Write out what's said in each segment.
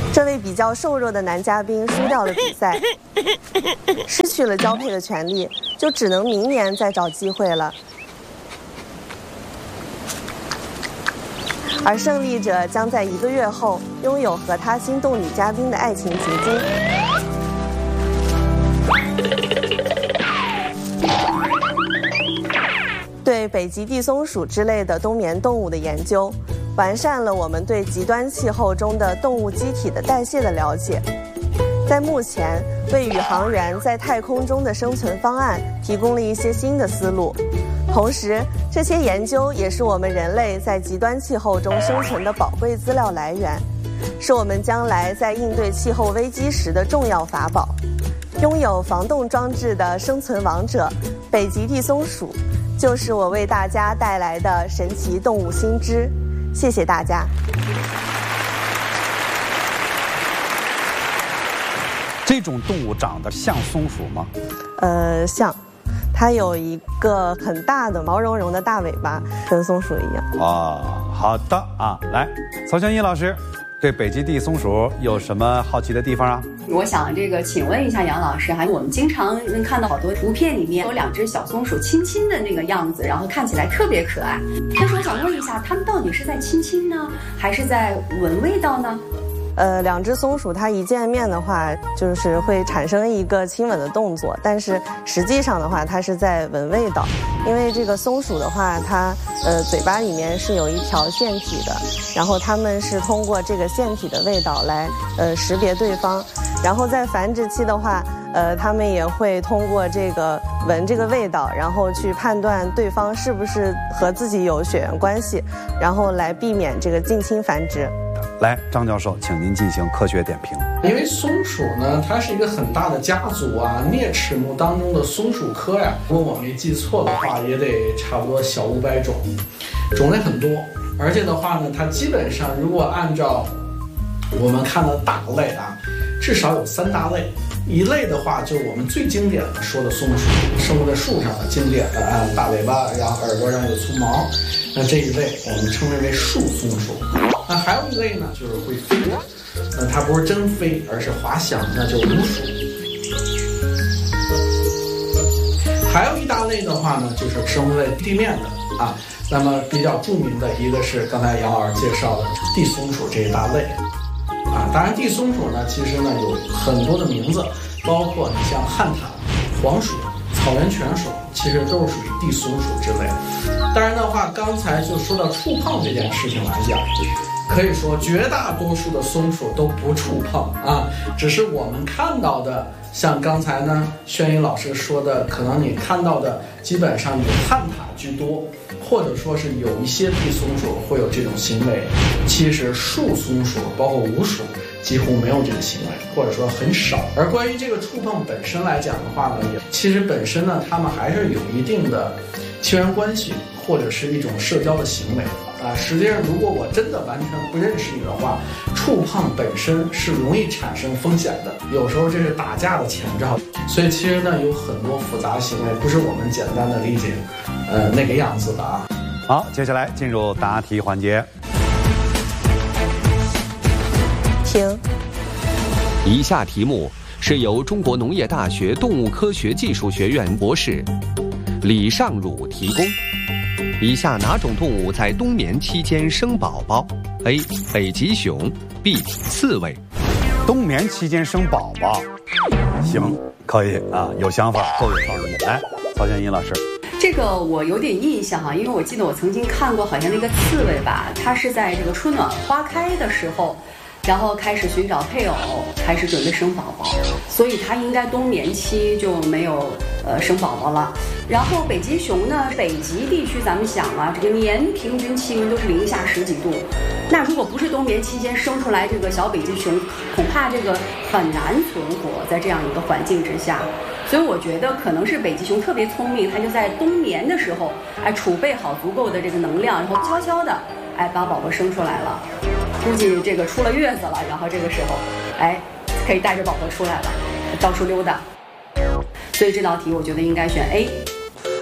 这位比较瘦弱的男嘉宾输掉了比赛，失去了交配的权利，就只能明年再找机会了。而胜利者将在1个月后拥有和他心动女嘉宾的爱情结晶。对北极地松鼠之类的冬眠动物的研究，完善了我们对极端气候中的动物机体的代谢的了解，在目前为宇航员在太空中的生存方案提供了一些新的思路。同时，这些研究也是我们人类在极端气候中生存的宝贵资料来源，是我们将来在应对气候危机时的重要法宝。拥有防冻装置的生存王者北极地松鼠，就是我为大家带来的神奇动物新知。谢谢大家。 这种动物长得像松鼠吗？ 像。它有一个很大的毛茸茸的大尾巴，跟松鼠一样。 好的啊，来，曹香一老师，对北极地松鼠有什么好奇的地方啊？ 我想请问一下杨老师，我们经常能看到好多图片里面有2只小松鼠亲亲的那个样子，然后看起来特别可爱。但是我想问一下，它们到底是在亲亲呢，还是在闻味道呢 ？2只松鼠它一见面的话，就是会产生一个亲吻的动作，但是实际上的话，它是在闻味道。因为这个松鼠的话，它嘴巴里面是有一条腺体的，然后它们是通过这个腺体的味道来识别对方，然后在繁殖期的话，它们也会通过这个闻这个味道，然后去判断对方是不是和自己有血缘关系，然后来避免这个近亲繁殖。 来，张教授，请您进行科学点评。 因为松鼠呢，它是一个很大的家族啊，啮齿目当中的松鼠科呀，如果我没记错的话，也得差不多小500种，种类很多。而且的话呢，它基本上如果按照我们看的大类啊，至少有3大类。一类的话，就是我们最经典的说的松鼠，生活在树上的经典的啊，大尾巴，然后耳朵上有粗毛，那这一类我们称为树松鼠。那还有一类呢，就是会飞的，它不是真飞，而是滑翔，那就是鼯鼠。还有一大类的话呢，就是生活在地面的啊。那么比较著名的一个是刚才杨老师介绍的地松鼠这一大类。当然地松鼠呢，其实呢有很多的名字，包括你像旱獭、黄鼠、草原犬鼠，其实都是属于地松鼠之类。当然的话，刚才就说到触碰这件事情来讲，可以说绝大多数的松鼠都不触碰啊，只是我们看到的，像刚才呢轩一老师说的，可能你看到的基本上以旱獭居多，或者说是有一些地松鼠会有这种行为，其实树松鼠包括鼯鼠几乎没有这个行为，或者说很少。而关于这个触碰本身来讲的话呢，其实本身呢，它们还是有一定的亲缘关系，或者是一种社交的行为啊。实际上，如果我真的完全不认识你的话，触碰本身是容易产生风险的，有时候这是打架的前兆。所以其实呢，有很多复杂行为，不是我们简单的理解那个样子的啊。 好，接下来进入答题环节。 停。 以下题目是由中国农业大学动物科学技术学院博士李尚儒提供。以下哪种动物在冬眠期间生宝宝 ？A. 北极熊 B. 刺猬。 冬眠期间生宝宝，行，可以啊，有想法，够有创意。来，曹建一老师。 这个我有点印象哈，因为我记得我曾经看过，好像那个刺猬吧，它是在这个春暖花开的时候，然后开始寻找配偶，开始准备生宝宝，所以它应该冬眠期就没有生宝宝了。然后北极熊呢，北极地区咱们想啊，这个年平均气温都是零下10几度，那如果不是冬眠期间生出来这个小北极熊，恐怕这个很难存活在这样一个环境之下。所以我觉得可能是北极熊特别聪明，它就在冬眠的时候，储备好足够的这个能量，然后悄悄的，把宝宝生出来了。估计这个出了月子了，然后这个时候，可以带着宝宝出来了，到处溜达。所以这道题我觉得应该选 A。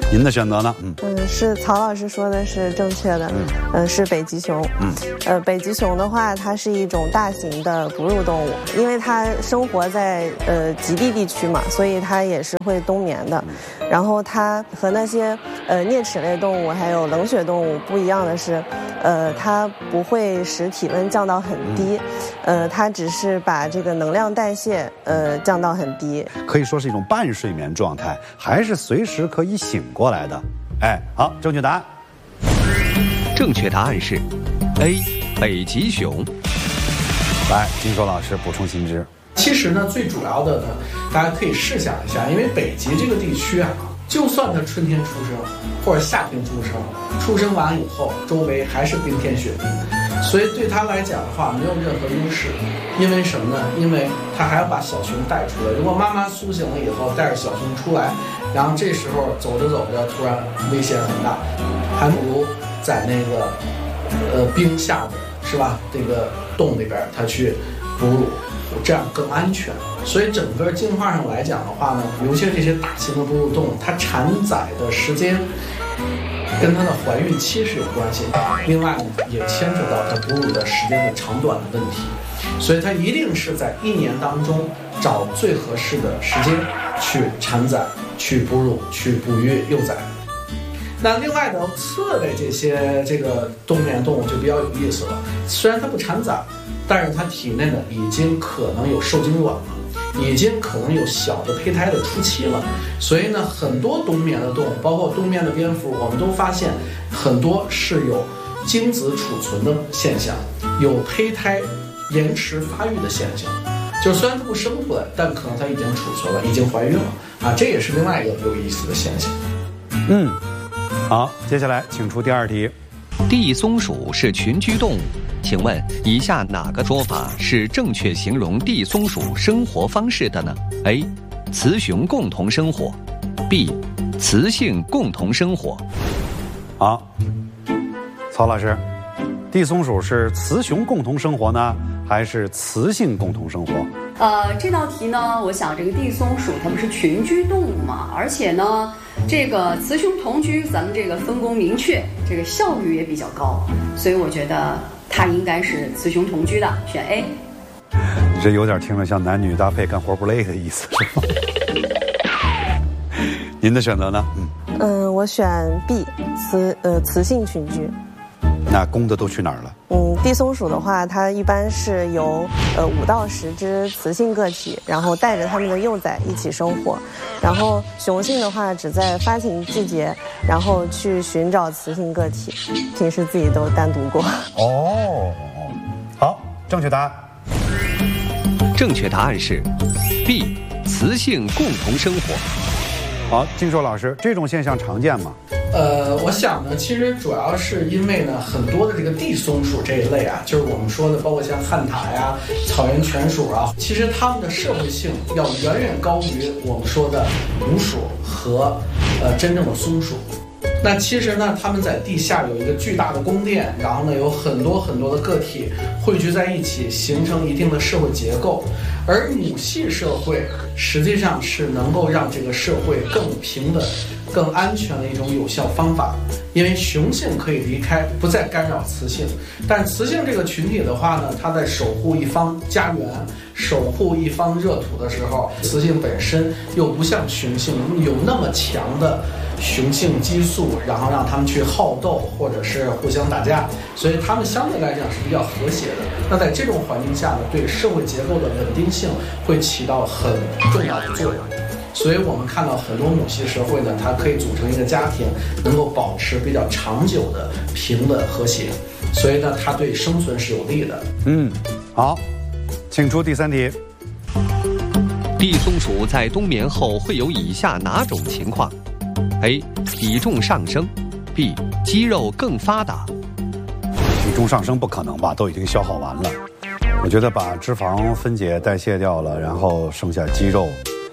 您的选择呢？ 是曹老师说的是正确的，是北极熊。北极熊的话，它是一种大型的哺乳动物，因为它生活在极地地区嘛，所以它也是会冬眠的。然后它和那些啮齿类动物还有冷血动物不一样的是，它不会使体温降到很低，它只是把这个能量代谢降到很低， 可以说是一种半睡眠状态，还是随时可以醒过来的。好，正确答案。 正确答案是 A 北极熊。 来，金硕老师补充新知。 其实呢，最主要的呢，大家可以试想一下，因为北极这个地区啊，就算它春天出生或者夏天出生完以后，周围还是冰天雪地，所以对它来讲的话，没有任何优势。因为什么呢？因为它还要把小熊带出来。如果妈妈苏醒了以后带着小熊出来，然后这时候走着突然危险很大，还不如在那个冰下的是吧？这个洞里边它去哺乳，这样更安全。所以整个进化上来讲的话呢，尤其是这些大型的哺乳动物，它产崽的时间跟它的怀孕期是有关系的，另外呢也牵扯到它哺乳的时间的长短的问题，所以它一定是在1年当中找最合适的时间去产崽、去哺乳、去哺育幼崽。那另外呢，刺猬这个冬眠动物就比较有意思了，虽然它不产崽，但是它体内呢已经可能有受精卵了，已经可能有小的胚胎的初期了，所以呢，很多冬眠的动物，包括冬眠的蝙蝠，我们都发现很多是有精子储存的现象，有胚胎延迟发育的现象。就虽然它不生出来，但可能它已经储存了，已经怀孕了啊，这也是另外一个有意思的现象。 好，接下来请出第2题。 地松鼠是群居动物，请问以下哪个说法是正确形容地松鼠生活方式的呢？ A. 雌雄共同生活 B. 雌性共同生活。 好，曹老师，地松鼠是雌雄共同生活呢，还是雌性共同生活？ 这道题呢，我想这个地松鼠它不是群居动物嘛，而且呢，这个雌雄同居，咱们这个分工明确，这个效率也比较高，所以我觉得它应该是雌雄同居的，选 A。 你这有点听着像男女搭配干活不累的意思，是吗？您的选择呢？ 我选 B， 雌性群居。 那公的都去哪儿了？ 地松鼠的话，它一般是由5到10只雌性个体，然后带着它们的幼崽一起生活，然后雄性的话只在发情季节，然后去寻找雌性个体，平时自己都单独过。 好，正确答案。 正确答案是 B， 雌性共同生活。 好，金硕老师，这种现象常见吗？ 我想呢，其实主要是因为呢，很多的这个地松鼠这一类啊，就是我们说的，包括像旱獭呀、草原犬鼠啊，其实它们的社会性要远远高于我们说的母鼠和真正的松鼠。那其实呢，它们在地下有一个巨大的宫殿，然后呢，有很多很多的个体汇聚在一起，形成一定的社会结构。而母系社会实际上是能够让这个社会更平等、更安全的一种有效方法，因为雄性可以离开，不再干扰雌性。但雌性这个群体的话呢，它在守护一方家园、守护一方热土的时候，雌性本身又不像雄性有那么强的雄性激素，然后让他们去好斗或者是互相打架，所以他们相对来讲是比较和谐的。那在这种环境下呢，对社会结构的稳定性会起到很重要的作用。所以我们看到很多母系社会呢，它可以组成一个家庭，能够保持比较长久的平稳和谐，所以呢，它对生存是有利的。 好，请出第3题。 地松鼠在冬眠后会有以下哪种情况？ A. 体重上升 B. 肌肉更发达。 体重上升不可能吧，都已经消耗完了。我觉得把脂肪分解代谢掉了，然后剩下肌肉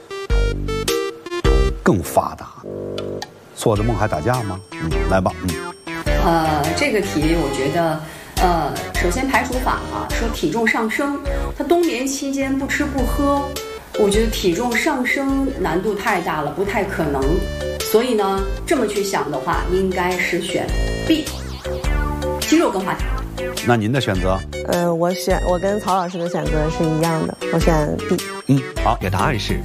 更发达。做的梦还打架吗？来吧。 这个题我觉得首先排除法说体重上升，它冬眠期间不吃不喝，我觉得体重上升难度太大了，不太可能。 所以呢，这么去想的话，应该是选 B， 肌肉更发达。 那您的选择？ 我跟曹老师的选择是一样的，我选 B。 好， 答案是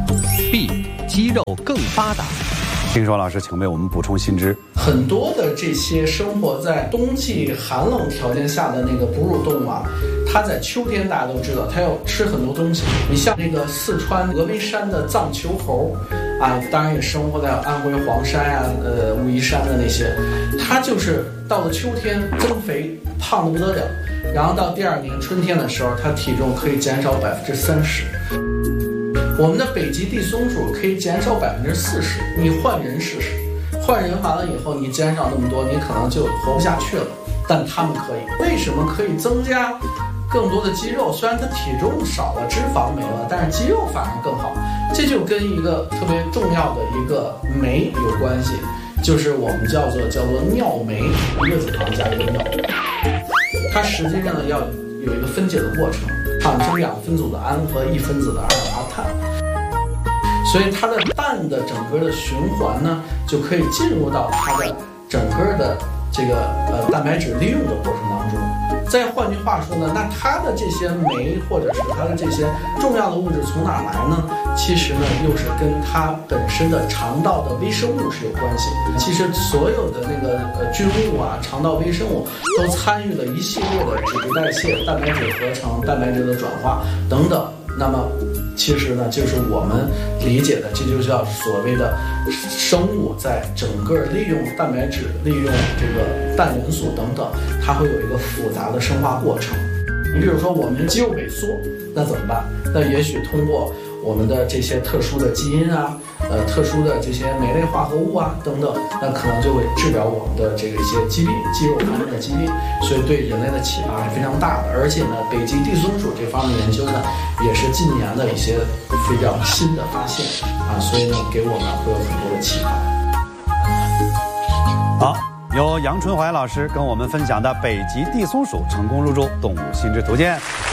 B， 肌肉更发达。 听说老师，请为我们补充新知。 很多的这些生活在冬季寒冷条件下的那个哺乳动物啊，它在秋天大家都知道，它要吃很多东西。你像那个四川峨眉山的藏球猴啊，当然也生活在安徽黄山啊、武夷山的那些，它就是到了秋天增肥胖得不得了，然后到第二年春天的时候，它体重可以减少30%。我们的北极地松鼠可以减少40%，你换人试试，换人完了以后，你减少那么多，你可能就活不下去了。但它们可以，为什么可以增加更多的肌肉？虽然它体重少了，脂肪没了，但是肌肉反而更好。这就跟一个特别重要的一个酶有关系，就是我们叫做尿酶，一个字旁加一个尿，它实际上呢要有一个分解的过程，产生2分组的氨和1分子的二氧化碳。所以它的氮的整个的循环呢，就可以进入到它的整个的这个蛋白质利用的过程当中。再换句话说呢，那它的这些酶或者是它的这些重要的物质从哪来呢？其实呢，又是跟它本身的肠道的微生物是有关系。其实所有的那个菌物啊、肠道微生物都参与了一系列的脂质代谢、蛋白质合成、蛋白质的转化等等。那么其实呢，就是我们理解的，这就叫所谓的生物在整个利用蛋白质、利用这个氮元素等等，它会有一个复杂的生化过程。你比如说我们肌肉萎缩，那怎么办？那也许通过我们的这些特殊的基因啊，特殊的这些酶类化合物啊等等，那可能就会治疗我们的这个一些疾病，肌肉方面的疾病，所以对人类的启发是非常大的。而且呢，北极地松鼠这方面研究呢，也是近年的一些比较新的发现啊，所以呢，给我们会有很多的启发。 好，由杨春怀老师跟我们分享的北极地松鼠成功入驻动物心智图鉴。